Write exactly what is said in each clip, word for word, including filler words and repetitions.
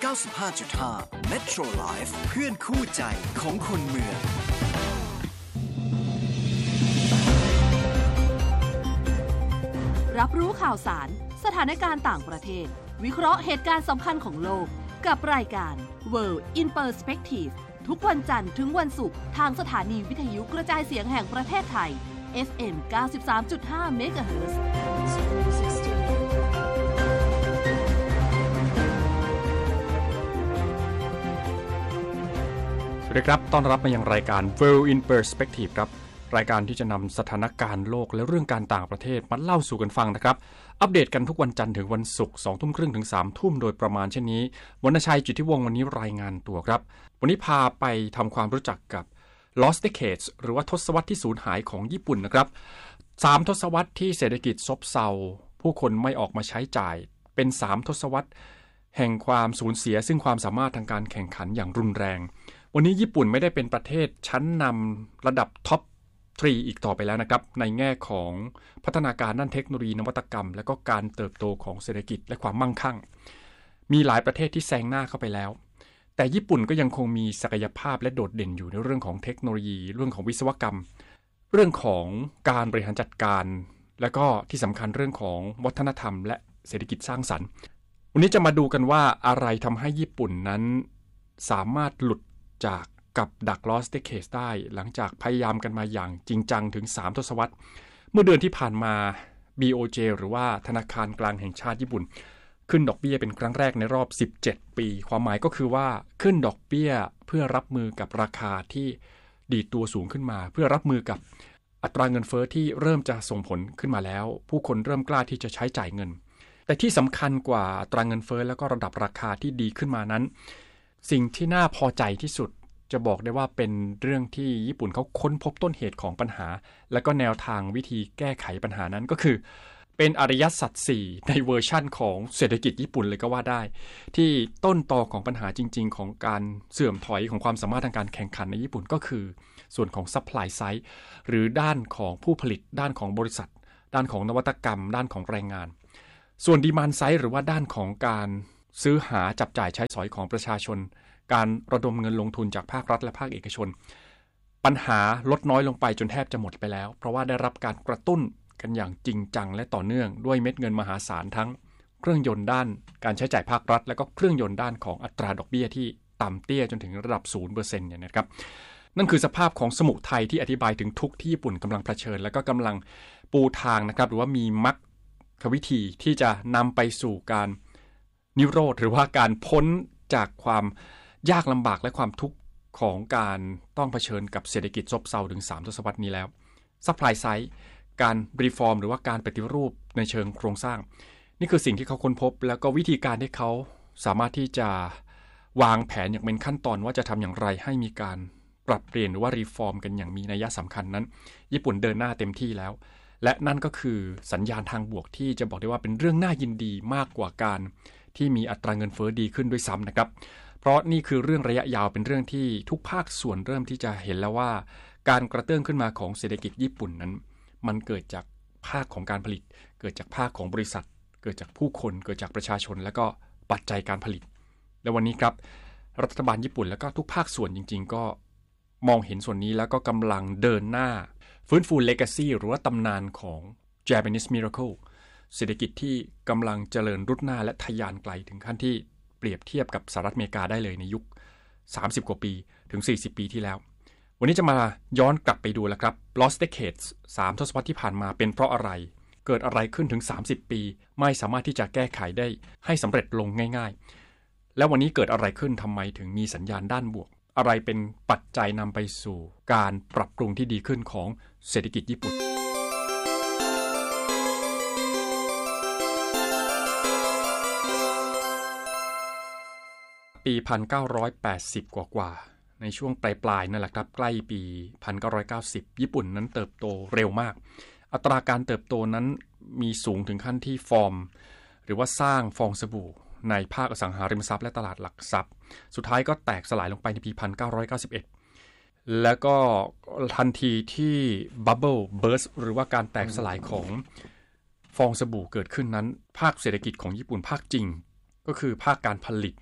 เก้าสิบห้าจุดห้า Metro Life เพื่อนคู่ใจของคนเมืองรับรู้ข่าวสารสถานการณ์ต่างประเทศวิเคราะห์เหตุการณ์สำคัญของโลกกับรายการ World in Perspective ทุกวันจันทร์ถึงวันศุกร์ทางสถานีวิทยุกระจายเสียงแห่งประเทศไทย เอฟ เอ็ม เก้าสิบสามจุดห้า เมกะเฮิรตซ์สวัสดีครับต้อนรับมายังรายการ World in Perspective ครับรายการที่จะนำสถานการณ์โลกและเรื่องการต่างประเทศมาเล่าสู่กันฟังนะครับอัปเดตกันทุกวันจันทร์ถึงวันศุกร์ สองทุ่มครึ่งถึงสามทุ่มโดยประมาณเช่นนี้วรรณชัยจิตติวงศ์วันนี้รายงานตัวครับวันนี้พาไปทำความรู้จักกับ Lost Decades หรือว่าทศวรรษที่สูญหายของญี่ปุ่นนะครับสามทศวรรษที่เศรษฐกิจซบเซาผู้คนไม่ออกมาใช้จ่ายเป็นสามทศวรรษแห่งความสูญเสียซึ่งความสามารถทางการแข่งขันอย่างรุนแรงวันนี้ญี่ปุ่นไม่ได้เป็นประเทศชั้นนำระดับท็อปทรีอีกต่อไปแล้วนะครับในแง่ของพัฒนาการด้านเทคโนโลยีนวัตกรรมและก็การเติบโตของเศรษฐกิจและความมั่งคั่งมีหลายประเทศที่แซงหน้าเข้าไปแล้วแต่ญี่ปุ่นก็ยังคงมีศักยภาพและโดดเด่นอยู่ในเรื่องของเทคโนโลยีเรื่องของวิศวกรรมเรื่องของการบริหารจัดการและก็ที่สำคัญเรื่องของวัฒนธรรมและเศรษฐกิจสร้างสรรค์วันนี้จะมาดูกันว่าอะไรทำให้ญี่ปุ่นนั้นสามารถหลุดจากกับดัก Lost Decades ได้หลังจากพยายามกันมาอย่างจริงจังถึงสามทศวรรษเมื่อเดือนที่ผ่านมา บี โอ เจ หรือว่าธนาคารกลางแห่งชาติญี่ปุ่นขึ้นดอกเบี้ยเป็นครั้งแรกในรอบสิบเจ็ดปีความหมายก็คือว่าขึ้นดอกเบี้ยเพื่อรับมือกับราคาที่ดีดตัวสูงขึ้นมาเพื่อรับมือกับอัตราเงินเฟ้อที่เริ่มจะส่งผลขึ้นมาแล้วผู้คนเริ่มกล้าที่จะใช้จ่ายเงินแต่ที่สำคัญกว่าอัตราเงินเฟ้อแล้วก็ระดับราคาที่ดีขึ้นมานั้นสิ่งที่น่าพอใจที่สุดจะบอกได้ว่าเป็นเรื่องที่ญี่ปุ่นเขาค้นพบต้นเหตุของปัญหาและก็แนวทางวิธีแก้ไขปัญหานั้นก็คือเป็นอริยสัจสี่ในเวอร์ชั่นของเศรษฐกิจญี่ปุ่นเลยก็ว่าได้ที่ต้นตอของปัญหาจริงๆของการเสื่อมถอยของความสามารถทางการแข่งขันในญี่ปุ่นก็คือส่วนของ supply side หรือด้านของผู้ผลิตด้านของบริษัทด้านของนวัตกรรมด้านของแรงงานส่วน demand side หรือว่าด้านของการซื้อหาจับจ่ายใช้สอยของประชาชนการระดมเงินลงทุนจากภาครัฐและภาคเอกชนปัญหาลดน้อยลงไปจนแทบจะหมดไปแล้วเพราะว่าได้รับการกระตุ้นกันอย่างจริงจังและต่อเนื่องด้วยเม็ดเงินมหาศาลทั้งเครื่องยนต์ด้านการใช้จ่ายภาครัฐและก็เครื่องยนต์ด้านของอัตราดอกเบี้ยที่ต่ำเตี้ยจนถึงระดับ ศูนย์เปอร์เซ็นต์ เนี่ยนะครับนั่นคือสภาพของสมุทัยที่อธิบายถึงทุกข์ที่ญี่ปุ่นกำลังเผชิญและก็กำลังปูทางนะครับหรือว่ามีมรรควิธีที่จะนำไปสู่การนิโรธหรือว่าการพ้นจากความยากลำบากและความทุกข์ของการต้องเผชิญกับเศรษฐกิจซบเซาถึงสามทศวรรษนี้แล้ว Supply Side การรีฟอร์มหรือว่าการปฏิรูปในเชิงโครงสร้างนี่คือสิ่งที่เขาค้นพบแล้วก็วิธีการที่เขาสามารถที่จะวางแผนอย่างเป็นขั้นตอนว่าจะทำอย่างไรให้มีการปรับเปลี่ยนหรือว่ารีฟอร์มกันอย่างมีนัยสำคัญนั้นญี่ปุ่นเดินหน้าเต็มที่แล้วและนั่นก็คือสัญญาณทางบวกที่จะบอกได้ว่าเป็นเรื่องน่ายินดีมากกว่าการที่มีอัตราเงินเฟ้อดีขึ้นด้วยซ้ำนะครับเพราะนี่คือเรื่องระยะยาวเป็นเรื่องที่ทุกภาคส่วนเริ่มที่จะเห็นแล้วว่าการกระเตื้องขึ้นมาของเศรษฐกิจญี่ปุ่นนั้นมันเกิดจากภาคของการผลิตเกิดจากภาคของบริษัทเกิดจากผู้คนเกิดจากประชาชนและก็ปัจจัยการผลิตและวันนี้ครับรัฐบาลญี่ปุ่นและก็ทุกภาคส่วนจริงๆก็มองเห็นส่วนนี้แล้วก็กำลังเดินหน้าฟื้นฟู legacy หรือว่าตำนานของ Japanese Miracle เศรษฐกิจที่กำลังเจริญรุดหน้าและทะยานไกลถึงขั้นที่เปรียบเทียบกับสหรัฐอเมริกาได้เลยในยุคสามสิบกว่าปีถึงสี่สิบปีที่แล้ววันนี้จะมาย้อนกลับไปดูแล้วครับ Lost Decades สามทศวรรษที่ผ่านมาเป็นเพราะอะไรเกิดอะไรขึ้นถึงสามสิบปีไม่สามารถที่จะแก้ไขได้ให้สำเร็จลงง่ายๆแล้ววันนี้เกิดอะไรขึ้นทำไมถึงมีสัญญาณด้านบวกอะไรเป็นปัจจัยนำไปสู่การปรับปรุงที่ดีขึ้นของเศรษฐกิจญี่ปุ่นปี หนึ่งพันเก้าร้อยแปดสิบ กว่าๆในช่วงปลายๆนั่นแหละครับใกล้ปี หนึ่งพันเก้าร้อยเก้าสิบ ญี่ปุ่นนั้นเติบโตเร็วมากอัตราการเติบโตนั้นมีสูงถึงขั้นที่ฟอร์มหรือว่าสร้างฟองสบู่ในภาคอสังหาริมทรัพย์และตลาดหลักทรัพย์สุดท้ายก็แตกสลายลงไปในปี หนึ่งพันเก้าร้อยเก้าสิบเอ็ด แล้วก็ทันทีที่บับเบิลเบิร์สหรือว่าการแตกสลายของฟองสบู่เกิดขึ้นนั้นภาคเศรษฐกิจของญี่ปุ่นภาคจริงก็คือภาคการผลิต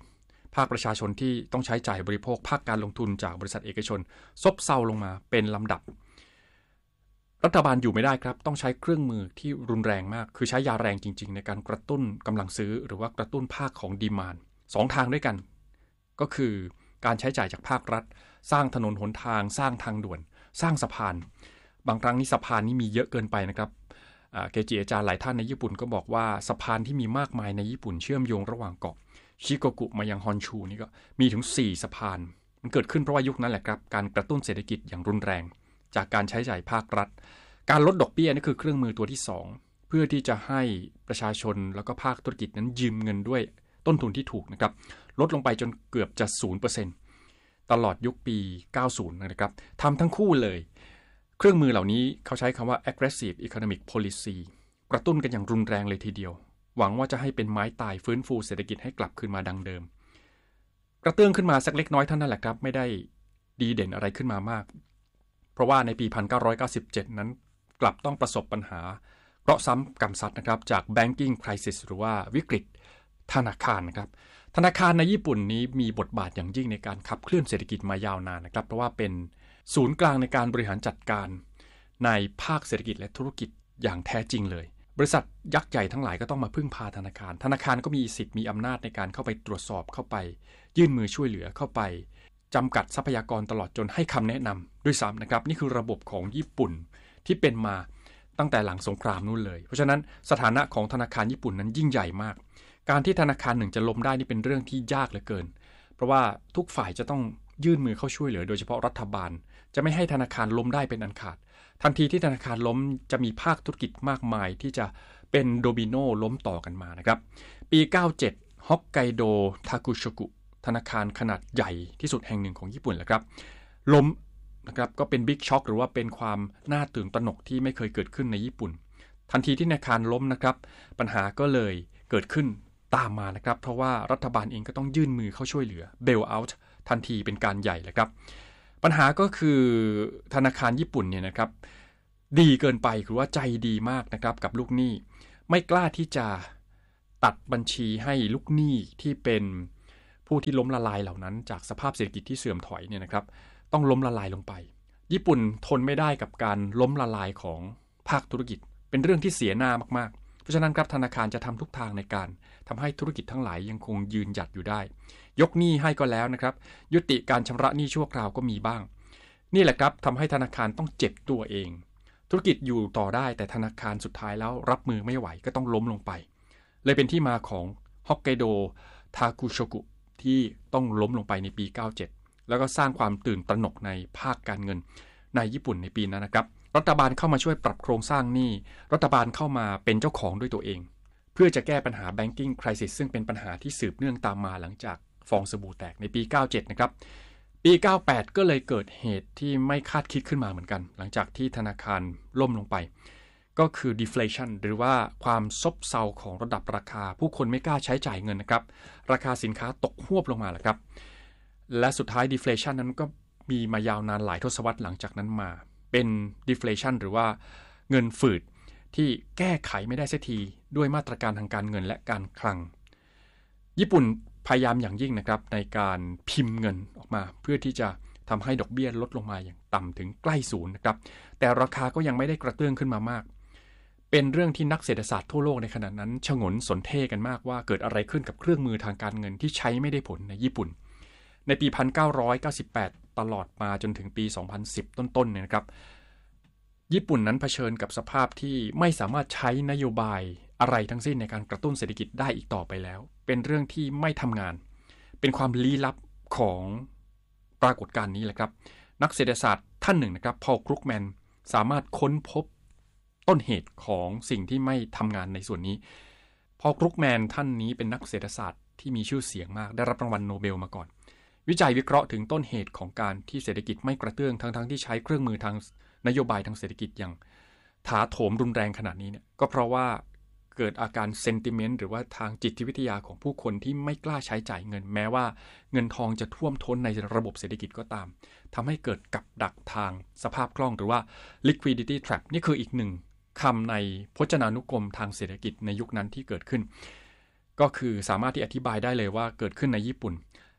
ภาคประชาชนที่ต้องใช้จ่ายบริโภคภาคการลงทุนจากบริษัทเอกชนซบเซาลงมาเป็นลำดับรัฐบาลอยู่ไม่ได้ครับต้องใช้เครื่องมือที่รุนแรงมากคือใช้ยาแรงจริงๆในการกระตุ้นกำลังซื้อหรือว่ากระตุ้นภาคของดีมานด์สองทางด้วยกันก็คือการใช้จ่ายจากภาครัฐสร้างถนนหนทางสร้างทางด่วนสร้างสะพานบางครั้งนี่สะพานนี่มีเยอะเกินไปนะครับเกจิอาจารย์หลายท่านในญี่ปุ่นก็บอกว่าสะพานที่มีมากมายในญี่ปุ่นเชื่อมโยงระหว่างเกาะชิโกกุมายังฮอนชูนี่ก็มีถึงสี่สะพานมันเกิดขึ้นเพราะว่ายุคนั้นแหละครับการกระตุ้นเศรษฐกิจอย่างรุนแรงจากการใช้จ่ายภาครัฐการลดดอกเบี้ยนี่คือเครื่องมือตัวที่สองเพื่อที่จะให้ประชาชนแล้วก็ภาคธุรกิจนั้นยืมเงินด้วยต้นทุนที่ถูกนะครับลดลงไปจนเกือบจะ ศูนย์ เปอร์เซ็นต์ ตลอดยุคปีเก้าสิบนะครับทำทั้งคู่เลยเครื่องมือเหล่านี้เขาใช้คำว่า aggressive economic policy กระตุ้นกันอย่างรุนแรงเลยทีเดียวหวังว่าจะให้เป็นไม้ตายฟื้นฟูเศรษฐกิจให้กลับคืนมาดังเดิมกระเตื้องขึ้นมาสักเล็กน้อยเท่านั้นแหละครับไม่ได้ดีเด่นอะไรขึ้นมามากเพราะว่าในปีหนึ่งพันเก้าร้อยเก้าสิบเจ็ดนั้นกลับต้องประสบปัญหาเคราะห์ซ้ำกรรมซัดนะครับจาก banking crisis หรือว่าวิกฤตธนาคารนะครับธนาคารในญี่ปุ่นนี้มีบทบาทอย่างยิ่งในการขับเคลื่อนเศรษฐกิจมายาวนานนะครับเพราะว่าเป็นศูนย์กลางในการบริหารจัดการในภาคเศรษฐกิจและธุรกิจอย่างแท้จริงเลยบริษัทยักษ์ใหญ่ทั้งหลายก็ต้องมาพึ่งพาธนาคารธนาคารก็มีสิทธิ์มีอำนาจในการเข้าไปตรวจสอบเข้าไปยื่นมือช่วยเหลือเข้าไปจำกัดทรัพยากรตลอดจนให้คำแนะนำด้วยซ้ำนะครับนี่คือระบบของญี่ปุ่นที่เป็นมาตั้งแต่หลังสงครามนู่นเลยเพราะฉะนั้นสถานะของธนาคารญี่ปุ่นนั้นยิ่งใหญ่มากการที่ธนาคารหนึ่งจะล้มได้นี่เป็นเรื่องที่ยากเหลือเกินเพราะว่าทุกฝ่ายจะต้องยื่นมือเข้าช่วยเหลือโดยเฉพาะรัฐบาลจะไม่ให้ธนาคารล้มได้เป็นอันขาดทันทีที่ธนาคารล้มจะมีภาคธุรกิจมากมายที่จะเป็นโดมิโนล้มต่อกันมานะครับปีเก้าสิบเจ็ดฮอกไกโดทาคุโชกุธนาคารขนาดใหญ่ที่สุดแห่งหนึ่งของญี่ปุ่นแหละครับล้มนะครับก็เป็นบิ๊กช็อคหรือว่าเป็นความน่าตื่นตระหนกที่ไม่เคยเกิดขึ้นในญี่ปุ่นทันทีที่ธนาคารล้มนะครับปัญหาก็เลยเกิดขึ้นตามมานะครับเพราะว่ารัฐบาลเองก็ต้องยื่นมือเข้าช่วยเหลือเบลเอาท์ทันทีเป็นการใหญ่เลยครับปัญหาก็คือธนาคารญี่ปุ่นเนี่ยนะครับดีเกินไปหรือว่าใจดีมากนะครับกับลูกหนี้ไม่กล้าที่จะตัดบัญชีให้ลูกหนี้ที่เป็นผู้ที่ล้มละลายเหล่านั้นจากสภาพเศรษฐกิจที่เสื่อมถอยเนี่ยนะครับต้องล้มละลายลงไปญี่ปุ่นทนไม่ได้กับการล้มละลายของภาคธุรกิจเป็นเรื่องที่เสียหน้ามากๆเพราะฉะนั้นครับธนาคารจะทำทุกทางในการทำให้ธุรกิจทั้งหลายยังคงยืนหยัดอยู่ได้ยกหนี้ให้ก็แล้วนะครับยุติการชำระหนี้ชั่วคราวก็มีบ้างนี่แหละครับทำให้ธนาคารต้องเจ็บตัวเองธุรกิจอยู่ต่อได้แต่ธนาคารสุดท้ายแล้วรับมือไม่ไหวก็ต้องล้มลงไปเลยเป็นที่มาของฮอกไกโดทาคุโชกุที่ต้องล้มลงไปในปีเก้าสิบเจ็ดแล้วก็สร้างความตื่นตระหนกในภาคการเงินในญี่ปุ่นในปีนั้นนะครับรัฐบาลเข้ามาช่วยปรับโครงสร้างหนี้รัฐบาลเข้ามาเป็นเจ้าของด้วยตัวเองเพื่อจะแก้ปัญหา banking crisis ซึ่งเป็นปัญหาที่สืบเนื่องตามมาหลังจากฟองสบู่แตกในปีเก้าสิบเจ็ดนะครับปีเก้าสิบแปดก็เลยเกิดเหตุที่ไม่คาดคิดขึ้นมาเหมือนกันหลังจากที่ธนาคารล่มลงไปก็คือ deflation หรือว่าความซบเซาของระดับราคาผู้คนไม่กล้าใช้จ่ายเงินนะครับราคาสินค้าตกฮวบลงมาแหละครับและสุดท้าย deflation นั้นก็มีมายาวนานหลายทศวรรษหลังจากนั้นมาเป็น deflation หรือว่าเงินฝืดที่แก้ไขไม่ได้สักทีด้วยมาตรการทางการเงินและการคลังญี่ปุ่นพยายามอย่างยิ่งนะครับในการพิมพ์เงินออกมาเพื่อที่จะทำให้ดอกเบี้ยลดลงมาอย่างต่ำถึงใกล้ศูนย์นะครับแต่ราคาก็ยังไม่ได้กระเตื้องขึ้นมามากเป็นเรื่องที่นักเศรษฐศาสตร์ทั่วโลกในขณะนั้นฉงนสนเท่กันมากว่าเกิดอะไรขึ้นกับเครื่องมือทางการเงินที่ใช้ไม่ได้ผลในญี่ปุ่นในปีหนึ่งพันเก้าร้อยเก้าสิบแปดตลอดมาจนถึงปีสองพันสิบต้นๆเนี่ยนะครับญี่ปุ่นนั้นเผชิญกับสภาพที่ไม่สามารถใช้นโยบายอะไรทั้งสิ้นในการกระตุ้นเศรษฐกิจได้อีกต่อไปแล้วเป็นเรื่องที่ไม่ทำงานเป็นความลี้ลับของปรากฏการณ์นี้แหละครับนักเศรษฐศาสตร์ท่านหนึ่งนะครับพอล ครุกแมนสามารถค้นพบต้นเหตุของสิ่งที่ไม่ทำงานในส่วนนี้พอล ครุกแมนท่านนี้เป็นนักเศรษฐศาสตร์ที่มีชื่อเสียงมากได้รับรางวัลโนเบลมาก่อนวิจัยวิเคราะห์ถึงต้นเหตุของการที่เศรษฐกิจไม่กระเตื้องทั้งๆที่ใช้เครื่องมือทางนโยบายทางเศรษฐกิจอย่างถาโถมรุนแรงขนาดนี้เนี่ยก็เพราะว่าเกิดอาการเซนติเมนต์หรือว่าทางจิตวิทยาของผู้คนที่ไม่กล้าใช้จ่ายเงินแม้ว่าเงินทองจะท่วมท้นในระบบเศรษฐกิจก็ตามทำให้เกิดกับดักทางสภาพคล่องหรือว่า liquidity trap นี่คืออีกหนึ่งคำในพจนานุกรมทางเศรษฐกิจในยุคนั้นที่เกิดขึ้นก็คือสามารถที่อธิบายได้เลยว่าเกิดขึ้นในญี่ปุ่น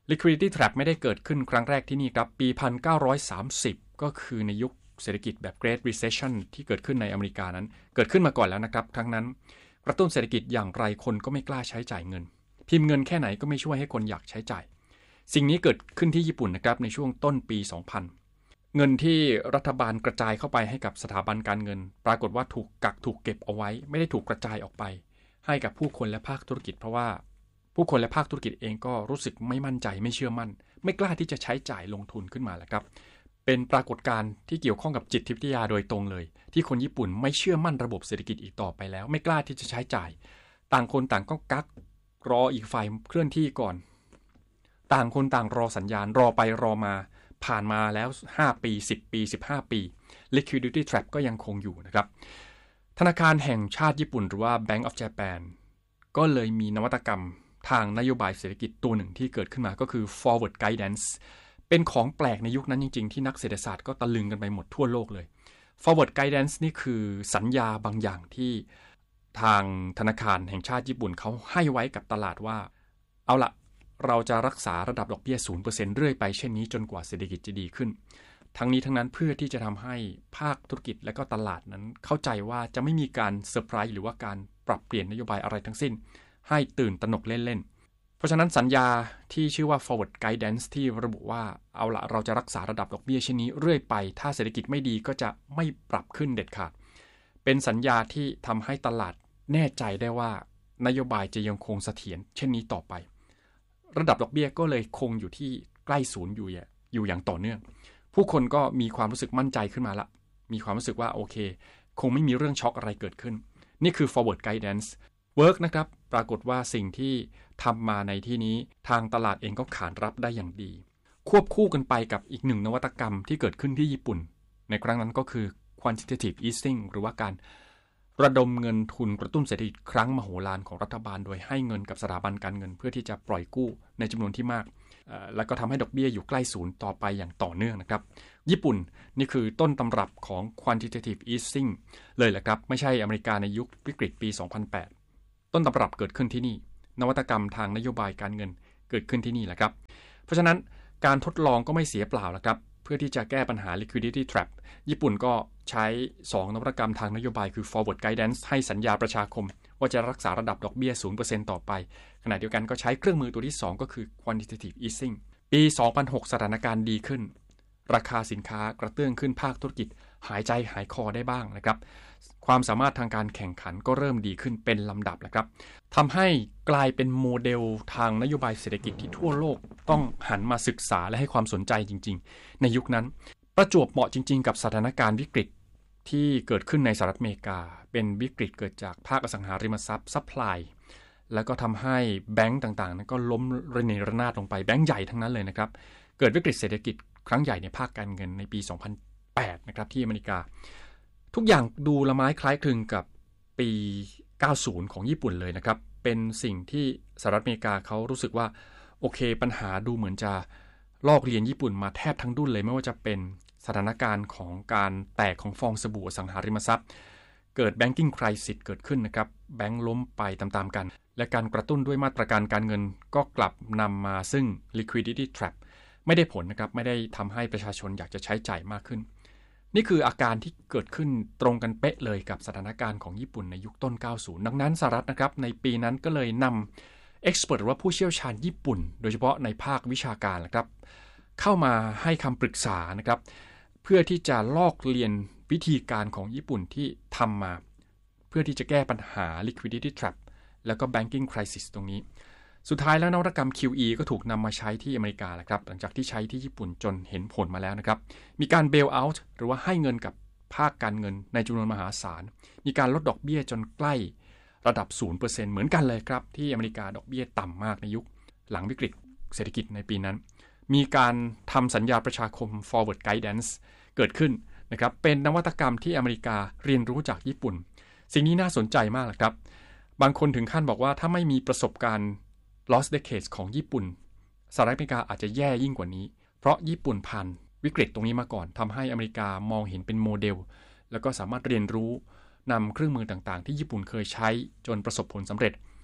liquidity trap ไม่ได้เกิดขึ้นครั้งแรกที่นี่ครับปีหนึ่งพันเก้าร้อยสามสิบก็คือในยุคเศรษฐกิจแบบ Great Recession ที่เกิดขึ้นในอเมริกานั้นเกิดขึ้นมาก่อนแล้วนะครับครั้งนั้นกระตุ้นเศรษฐกิจอย่างไรคนก็ไม่กล้าใช้จ่ายเงินพิมพ์เงินแค่ไหนก็ไม่ช่วยให้คนอยากใช้จ่ายสิ่งนี้เกิดขึ้นที่ญี่ปุ่นนะครับในช่วงต้นปีสองพันเงินที่รัฐบาลกระจายเข้าไปให้กับสถาบันการเงินปรากฏว่าถูกกักถูกเก็บเอาไว้ไม่ได้ถูกกระจายออกไปให้กับผู้คนและภาคธุรกิจเพราะว่าผู้คนและภาคธุรกิจเองก็รู้สึกไม่มั่นใจไม่เชื่อมั่นไม่กล้าที่จะใช้จ่ายลงทุนขึ้นมาแหละครับเป็นปรากฏการณ์ที่เกี่ยวข้องกับจิตวิทยาโดยตรงเลยที่คนญี่ปุ่นไม่เชื่อมั่นระบบเศรษฐกิจอีกต่อไปแล้วไม่กล้าที่จะใช้จ่ายต่างคนต่างก็กักรออีกฝ่ายเคลื่อนที่ก่อนต่างคนต่างรอสัญญาณรอไปรอมาผ่านมาแล้วห้าปีสิบปีสิบห้าปี liquidity trap ก็ยังคงอยู่นะครับธนาคารแห่งชาติญี่ปุ่นหรือว่า Bank of Japan ก็เลยมีนวัตกรรมทางนโยบายเศรษฐกิจตัวหนึ่งที่เกิดขึ้นมาก็คือ forward guidance เป็นของแปลกในยุคนั้นจริงๆที่นักเศรษฐศาสตร์ก็ตะลึงกันไปหมดทั่วโลกเลย forward guidance นี่คือสัญญาบางอย่างที่ทางธนาคารแห่งชาติญี่ปุ่นเขาให้ไว้กับตลาดว่าเอาละเราจะรักษาระดับดอกเบี้ย ศูนย์เปอร์เซ็นต์ เรื่อยไปเช่นนี้จนกว่าเศรษฐกิจจะดีขึ้นทั้งนี้ทั้งนั้นเพื่อที่จะทำให้ภาคธุรกิจและก็ตลาดนั้นเข้าใจว่าจะไม่มีการเซอร์ไพรส์หรือว่าการปรับเปลี่ยนนโยบายอะไรทั้งสิ้นให้ตื่นตระหนกเล่นๆเพราะฉะนั้นสัญญาที่ชื่อว่า forward guidance ที่ระบุว่าเอาละเราจะรักษาระดับดอกเบี้ยเช่นนี้เรื่อยไปถ้าเศรษฐกิจไม่ดีก็จะไม่ปรับขึ้นเด็ดขาดเป็นสัญญาที่ทำให้ตลาดแน่ใจได้ว่านโยบายจะยังคงเสถียรเช่นนี้ต่อไประดับดอกเบี้ยก็เลยคงอยู่ที่ใกล้ศูนย์อยู่อยู่อย่างต่อเนื่องผู้คนก็มีความรู้สึกมั่นใจขึ้นมาละมีความรู้สึกว่าโอเคคงไม่มีเรื่องช็อกอะไรเกิดขึ้นนี่คือ forward guidance work นะครับปรากฏว่าสิ่งที่ทำมาในที่นี้ทางตลาดเองก็ขานรับได้อย่างดีควบคู่กันไปกับอีกหนึ่งนวัตกรรมที่เกิดขึ้นที่ญี่ปุ่นในครั้งนั้นก็คือ quantitative easing หรือว่าการระดมเงินทุนกระตุ้นเศรษฐกิจครั้งมโหฬารของรัฐบาลโดยให้เงินกับสถาบันการเงินเพื่อที่จะปล่อยกู้ในจำนวนที่มากแล้วก็ทำให้ดอกเบี้ยอยู่ใกล้ศูนย์ต่อไปอย่างต่อเนื่องนะครับญี่ปุ่นนี่คือต้นตำรับของ quantitative easing เลยแหละครับไม่ใช่อเมริกาในยุควิกฤตปี สองพันแปด ต้นตำรับเกิดขึ้นที่นี่นวัตกรรมทางนโยบายการเงินเกิดขึ้นที่นี่แหละครับเพราะฉะนั้นการทดลองก็ไม่เสียเปล่าแล้วครับเพื่อที่จะแก้ปัญหา liquidity trap ญี่ปุ่นก็ใช้สองนวัตกรรมทางนโยบายคือ forward guidance ให้สัญญาประชาคมว่าจะรักษาระดับดอกเบี้ย ศูนย์เปอร์เซ็นต์ ต่อไปขณะเดียวกันก็ใช้เครื่องมือตัวที่สองก็คือ quantitative easing ปี สองพันหก สถานการณ์ดีขึ้นราคาสินค้ากระเตื้องขึ้นภาคธุรกิจหายใจหายคอได้บ้างนะครับความสามารถทางการแข่งขันก็เริ่มดีขึ้นเป็นลำดับแล้วครับทำให้กลายเป็นโมเดลทางนโยบายเศรษฐกิจที่ทั่วโลกต้องหันมาศึกษาและให้ความสนใจจริงๆในยุคนั้นประจวบเหมาะจริงๆกับสถานการณ์วิกฤตที่เกิดขึ้นในสหรัฐอเมริกาเป็นวิกฤตเกิดจากภาคอสังหาริมทรัพย์ซัพพลายแล้วก็ทำให้แบงก์ต่างๆนั้นก็ล้มระเนระนาดลงไปแบงก์ใหญ่ทั้งนั้นเลยนะครับเกิดวิกฤตเศรษฐกิจครั้งใหญ่ในภาคการเงินในปี สองพันแปด นะครับที่อเมริกาทุกอย่างดูละไม้คล้ายคลึงกับปี เก้าสิบ ของญี่ปุ่นเลยนะครับเป็นสิ่งที่สหรัฐอเมริกาเขารู้สึกว่าโอเคปัญหาดูเหมือนจะลอกเรียนญี่ปุ่นมาแทบทั้งดุ้นเลยไม่ว่าจะเป็นสถานการณ์ของการแตกของฟองสบู่อสังหาริมทรัพย์เกิด banking crisis เกิดขึ้นนะครับแบงก์ล้มไปตามๆกันและการกระตุ้นด้วยมาตรการการเงินก็กลับนำมาซึ่ง liquidity trap ไม่ได้ผลนะครับไม่ได้ทำให้ประชาชนอยากจะใช้จ่ายมากขึ้นนี่คืออาการที่เกิดขึ้นตรงกันเป๊ะเลยกับสถานการณ์ของญี่ปุ่นในยุคต้น เก้าสิบ ดังนั้นสหรัฐนะครับในปีนั้นก็เลยนำ expert หรือว่าผู้เชี่ยวชาญญี่ปุ่นโดยเฉพาะในภาควิชาการนะครับเข้ามาให้คำปรึกษานะครับเพื่อที่จะลอกเลียนวิธีการของญี่ปุ่นที่ทำมาเพื่อที่จะแก้ปัญหา liquidity trap แล้วก็ banking crisis ตรงนี้สุดท้ายแล้วนวัตกรรม คิว อี ก็ถูกนำมาใช้ที่อเมริกาแหละครับหลังจากที่ใช้ที่ญี่ปุ่นจนเห็นผลมาแล้วนะครับมีการ bail out หรือว่าให้เงินกับภาคการเงินในจำนวนมหาศาลมีการลดดอกเบี้ยจนใกล้ระดับ ศูนย์เปอร์เซ็นต์ เหมือนกันเลยครับที่อเมริกาดอกเบี้ยต่ำมากในยุคหลังวิกฤตเศรษฐกิจในปีนั้นมีการทำสัญญาประชาคม forward guidance เกิดขึ้นนะครับเป็นนวัตกรรมที่อเมริกาเรียนรู้จากญี่ปุ่นสิ่งนี้น่าสนใจมากเลยครับบางคนถึงขั้นบอกว่าถ้าไม่มีประสบการณ์lost decades ของญี่ปุ่นสหรัฐอเมริกาอาจจะแย่ยิ่งกว่านี้เพราะญี่ปุ่นผ่านวิกฤตตรงนี้มาก่อนทำให้อเมริกามองเห็นเป็นโมเดลแล้วก็สามารถเรียนรู้นำเครื่องมือต่างๆที่ญี่ปุ่นเคยใช้จนประสบผลสำเร็จ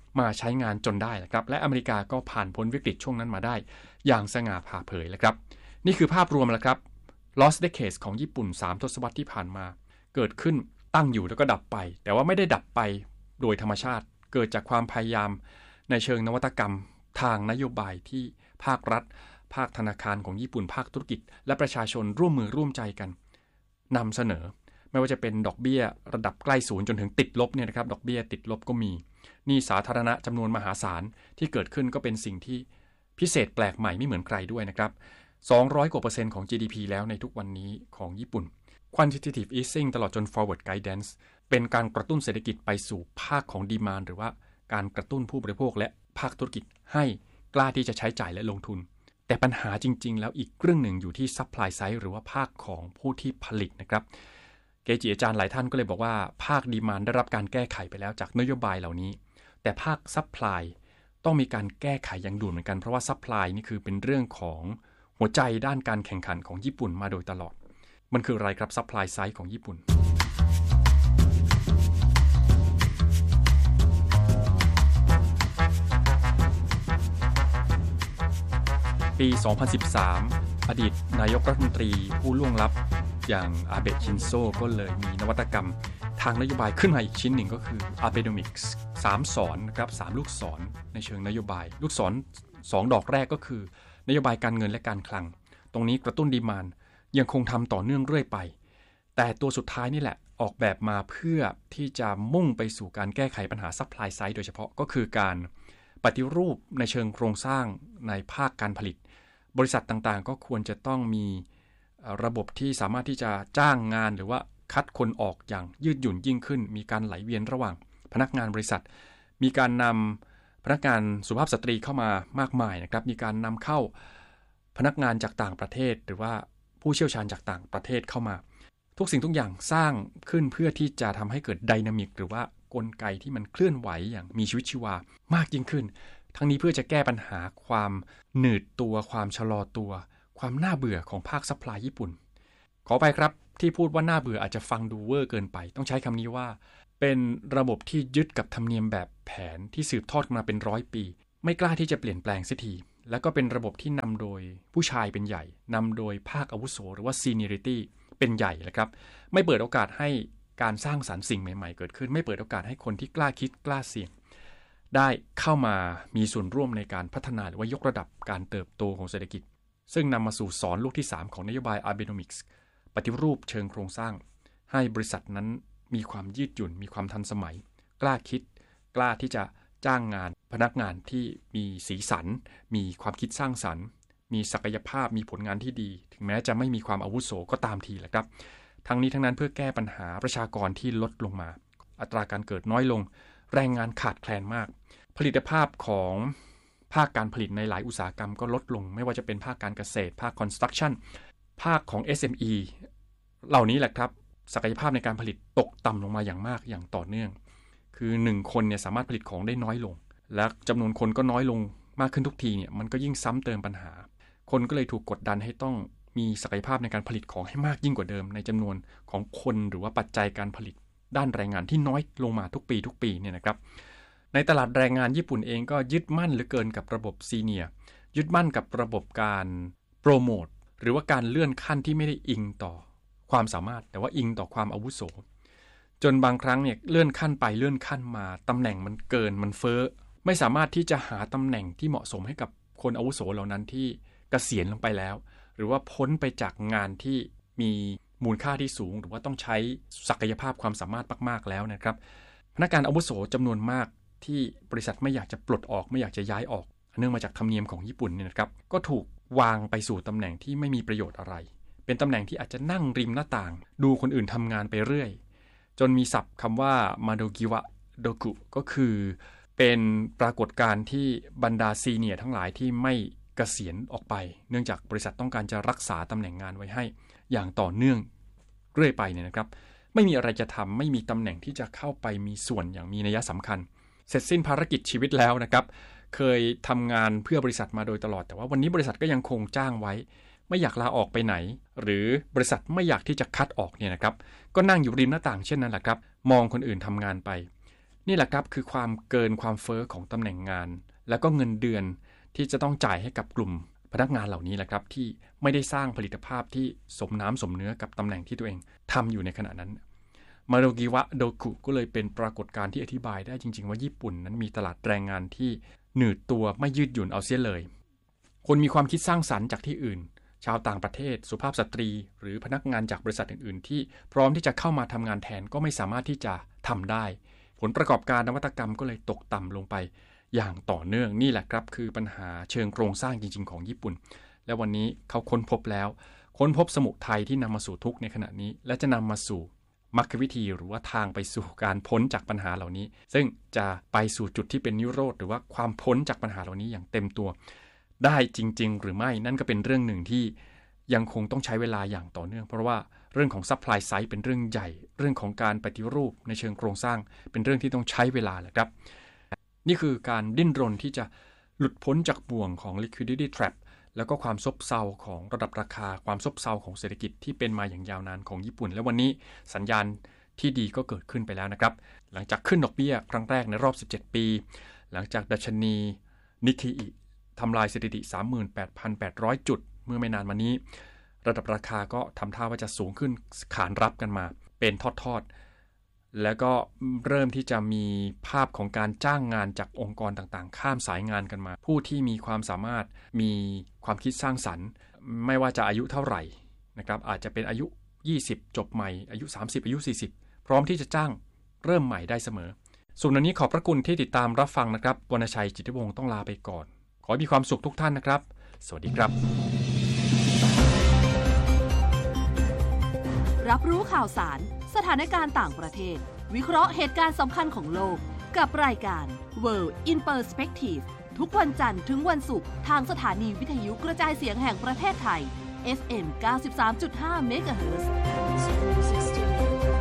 มาใช้งานจนได้นะครับและอเมริกาก็ผ่านพ้นวิกฤตช่วงนั้นมาได้อย่างสง่าผ่าเผยแล้วครับนี่คือภาพรวมแล้วครับ Lost Decades ของญี่ปุ่นสามทศวรรษที่ผ่านมาเกิดขึ้นตั้งอยู่แล้วก็ดับไปแต่ว่าไม่ได้ดับไปโดยธรรมชาติเกิดจากความพยายามในเชิงนวัตกรรมทางนโยบายที่ภาครัฐภาคธนาคารของญี่ปุ่นภาคธุรกิจและประชาชนร่วมมือร่วมใจกันนำเสนอไม่ว่าจะเป็นดอกเบี้ยระดับใกล้ศูนย์จนถึงติดลบเนี่ยนะครับดอกเบี้ยติดลบก็มีหนี้สาธารณะจำนวนมหาศาลที่เกิดขึ้นก็เป็นสิ่งที่พิเศษแปลกใหม่ไม่เหมือนใครด้วยนะครับสองร้อยกว่าเปอร์เซ็นต์ของ จี ดี พี แล้วในทุกวันนี้ของญี่ปุ่น Quantitative Easing ตลอดจน Forward Guidance เป็นการกระตุ้นเศรษฐกิจไปสู่ภาคของ Demand หรือว่าการกระตุ้นผู้บริโภคและภาคธุรกิจให้กล้าที่จะใช้จ่ายและลงทุนแต่ปัญหาจริงๆแล้วอีกเรื่องหนึ่งอยู่ที่ Supply Side หรือว่าภาคของผู้ที่ผลิตนะครับเกจิอาจารย์หลายท่านก็เลยบอกว่าภาค Demand ได้รับการแก้ไขไปแล้วจากนโยบายเหล่านี้แต่ภาค Supply ต้องมีการแก้ไขอย่างด่วนเหมือนกันเพราะว่า Supply นี่คือเป็นเรื่องของหัวใจด้านการแข่งขันของญี่ปุ่นมาโดยตลอดมันคืออะไรครับ Supply Side ของญี่ปุ่นปีสองพันสิบสามอดีตนายกรัฐมนตรีผู้ล่วงลับอย่างอาเบะชินโซก็เลยมีนวัตกรรมทางนโยบายขึ้นมาอีกชิ้นหนึ่งก็คือ Abenomics สามสอนนะครับสามลูกศรในเชิงนโยบายลูกศรสองดอกแรกก็คือนโยบายการเงินและการคลังตรงนี้กระตุ้นดีมานด์ยังคงทำต่อเนื่องเรื่อยไปแต่ตัวสุดท้ายนี่แหละออกแบบมาเพื่อที่จะมุ่งไปสู่การแก้ไขปัญหา Supply Side โดยเฉพาะก็คือการปฏิรูปในเชิงโครงสร้างในภาคการผลิตบริษัทต่างๆก็ควรจะต้องมีระบบที่สามารถที่จะจ้างงานหรือว่าคัดคนออกอย่างยืดหยุ่นยิ่งขึ้นมีการไหลเวียนระหว่างพนักงานบริษัทมีการนำพนักงานสุภาพสตรีเข้ามามากมายนะครับมีการนำเข้าพนักงานจากต่างประเทศหรือว่าผู้เชี่ยวชาญจากต่างประเทศเข้ามาทุกสิ่งทุกอย่างสร้างขึ้นเพื่อที่จะทำให้เกิดไดนามิกหรือว่ากลไกที่มันเคลื่อนไหวอย่างมีชีวิตชีวามากยิ่งขึ้นทั้งนี้เพื่อจะแก้ปัญหาความหนืดตัวความชะลอตัวความน่าเบื่อของภาคซัพพลายญี่ปุ่นขอไปครับที่พูดว่าน่าเบื่ออาจจะฟังดูเวอร์เกินไปต้องใช้คำนี้ว่าเป็นระบบที่ยึดกับธรรมเนียมแบบแผนที่สืบทอดมาเป็นร้อยปีไม่กล้าที่จะเปลี่ยนแปลงเสียทีแล้วก็เป็นระบบที่นำโดยผู้ชายเป็นใหญ่นำโดยภาคอาวุโสหรือว่า seniority เป็นใหญ่นะครับไม่เปิดโอกาสให้การสร้างสรรค์สิ่งใหม่ๆเกิดขึ้นไม่เปิดโอกาสให้คนที่กล้าคิดกล้าเสี่ยงได้เข้ามามีส่วนร่วมในการพัฒนาหรือว่ายกระดับการเติบโตของเศรษฐกิจซึ่งนำมาสู่สอนลูกที่สามของนโยบาย Abenomics ปฏิรูปเชิงโครงสร้างให้บริษัทนั้นมีความยืดหยุ่นมีความทันสมัยกล้าคิดกล้าที่จะจ้างงานพนักงานที่มีสีสันมีความคิดสร้างสรรค์มีศักยภาพมีผลงานที่ดีถึงแม้จะไม่มีความอาวุโสก็ตามทีแหละครับทั้งนี้ทั้งนั้นเพื่อแก้ปัญหาประชากรที่ลดลงมาอัตราการเกิดน้อยลงแรงงานขาดแคลนมากผลิตภาพของภาคการผลิตในหลายอุตสาหกรรมก็ลดลงไม่ว่าจะเป็นภาคการเกษตรภาค construction ภาคของ เอส เอ็ม อี เหล่านี้แหละครับศักยภาพในการผลิตตกต่ำลงมาอย่างมากอย่างต่อเนื่องคือหนึ่งคนเนี่ยสามารถผลิตของได้น้อยลงและจำนวนคนก็น้อยลงมากขึ้นทุกทีเนี่ยมันก็ยิ่งซ้ำเติมปัญหาคนก็เลยถูกกดดันให้ต้องมีศักยภาพในการผลิตของให้มากยิ่งกว่าเดิมในจำนวนของคนหรือว่าปัจจัยการผลิตด้านแรงงานที่น้อยลงมาทุกปีทุกปีเนี่ยนะครับในตลาดแรงงานญี่ปุ่นเองก็ยึดมั่นเหลือเกินกับระบบซีเนียร์ยึดมั่นกับระบบการโปรโมทหรือว่าการเลื่อนขั้นที่ไม่ได้อิงต่อความสามารถแต่ว่าอิงต่อความอาวุโสจนบางครั้งเนี่ยเลื่อนขั้นไปเลื่อนขั้นมาตำแหน่งมันเกินมันเฟ้อไม่สามารถที่จะหาตำแหน่งที่เหมาะสมให้กับคนอาวุโสเหล่านั้นที่เกษียณลงไปแล้วหรือว่าพ้นไปจากงานที่มีมูลค่าที่สูงหรือว่าต้องใช้ศักยภาพความสามารถมากๆแล้วนะครับพนักงานอาวุโสจำนวนมากที่บริษัทไม่อยากจะปลดออกไม่อยากจะย้ายออกเนื่องมาจากธรรมเนียมของญี่ปุ่นเนี่ยนะครับก็ถูกวางไปสู่ตำแหน่งที่ไม่มีประโยชน์อะไรเป็นตำแหน่งที่อาจจะนั่งริมหน้าต่างดูคนอื่นทำงานไปเรื่อยจนมีศัพท์คำว่ามาโดกิวะโดกุก็คือเป็นปรากฏการณ์ที่บรรดาซีเนียร์ทั้งหลายที่ไม่เกษียณออกไปเนื่องจากบริษัทต้องการจะรักษาตำแหน่งงานไว้ให้อย่างต่อเนื่องเรื่อยไปเนี่ยนะครับไม่มีอะไรจะทำไม่มีตำแหน่งที่จะเข้าไปมีส่วนอย่างมีนัยสำคัญเสร็จสิ้นภารกิจชีวิตแล้วนะครับเคยทำงานเพื่อบริษัทมาโดยตลอดแต่ว่าวันนี้บริษัทก็ยังคงจ้างไว้ไม่อยากลาออกไปไหนหรือบริษัทไม่อยากที่จะคัดออกเนี่ยนะครับก็นั่งอยู่ริมหน้าต่างเช่นนั้นแหละครับมองคนอื่นทำงานไปนี่แหละครับคือความเกินความเฟ้อของตำแหน่งงานแล้วก็เงินเดือนที่จะต้องจ่ายให้กับกลุ่มพนักงานเหล่านี้แหละครับที่ไม่ได้สร้างผลิตภาพที่สมน้ำสมเนื้อกับตำแหน่งที่ตัวเองทำอยู่ในขณะนั้นมาโรกิวะโดคุก็เลยเป็นปรากฏการณ์ที่อธิบายได้จริงๆว่าญี่ปุ่นนั้นมีตลาดแรงงานที่หนืดตัวไม่ยืดหยุ่นเอาเสียเลยคนมีความคิดสร้างสรรค์จากที่อื่นชาวต่างประเทศสุภาพสตรีหรือพนักงานจากบริษัทอื่นๆที่พร้อมที่จะเข้ามาทำงานแทนก็ไม่สามารถที่จะทำได้ผลประกอบการนวัตกรรมก็เลยตกต่ำลงไปอย่างต่อเนื่องนี่แหละครับคือปัญหาเชิงโครงสร้างจริงๆของญี่ปุ่นและวันนี้เขาค้นพบแล้วค้นพบสมุทัยที่นำมาสู่ทุกข์ในขณะนี้และจะนำมาสู่มรรควิธีหรือว่าทางไปสู่การพ้นจากปัญหาเหล่านี้ซึ่งจะไปสู่จุดที่เป็นนิโรธหรือว่าความพ้นจากปัญหาเหล่านี้อย่างเต็มตัวได้จริงๆหรือไม่นั่นก็เป็นเรื่องหนึ่งที่ยังคงต้องใช้เวลาอย่างต่อเนื่องเพราะว่าเรื่องของซัพพลายไซด์เป็นเรื่องใหญ่เรื่องของการปฏิรูปในเชิงโครงสร้างเป็นเรื่องที่ต้องใช้เวลาแหละครับนี่คือการดิ้นรนที่จะหลุดพ้นจากบ่วงของ liquidity trap แล้วก็ความซบเซาของระดับราคาความซบเซาของเศรษฐกิจที่เป็นมาอย่างยาวนานของญี่ปุ่นและวันนี้สัญญาณที่ดีก็เกิดขึ้นไปแล้วนะครับหลังจากขึ้นดอกเบี้ยครั้งแรกในรอบสิบเจ็ดปีหลังจากดัชนีนิเคอิทำลายสถิติ สามหมื่นแปดพันแปดร้อย จุดเมื่อไม่นานมานี้ระดับราคาก็ทำท่าว่าจะสูงขึ้นขานรับกันมาเป็นทอดๆแล้วก็เริ่มที่จะมีภาพของการจ้างงานจากองค์กรต่างๆข้ามสายงานกันมาผู้ที่มีความสามารถมีความคิดสร้างสรรค์ไม่ว่าจะอายุเท่าไหร่นะครับอาจจะเป็นอายุยี่สิบจบใหม่อายุสามสิบอายุสี่สิบพร้อมที่จะจ้างเริ่มใหม่ได้เสมอส่วนวันนี้ขอบพระคุณที่ติดตามรับฟังนะครับวรรณชัยจิตติวงศ์ต้องลาไปก่อนขอให้มีความสุขทุกท่านนะครับสวัสดีครับรับรู้ข่าวสารสถานการณ์ต่างประเทศวิเคราะห์เหตุการณ์สำคัญของโลกกับรายการ World in Perspective ทุกวันจันทร์ถึงวันศุกร์ทางสถานีวิทยุกระจายเสียงแห่งประเทศไทย เอฟ เอ็ม เก้าสิบสามจุดห้า เมกะเฮิรตซ์